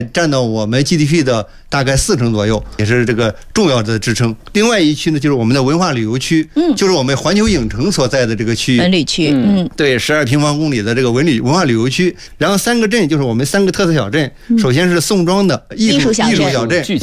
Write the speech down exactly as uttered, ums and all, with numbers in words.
占到我们 G D P 的大概四成左右，也是这个重要的支撑。另外一区呢，就是我们的文化旅游区，嗯，就是我们环球影城所在的这个区域， 文旅区，嗯， 对，十二平方公里的这个文旅文化旅游区。然后三个镇就是我们三个特色小镇，首先是宋庄的艺术艺术小镇。